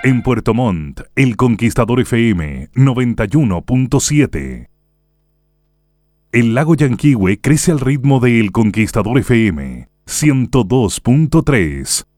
En Puerto Montt, El Conquistador FM 91.7. El lago Yanquihue crece al ritmo de El Conquistador FM 102.3.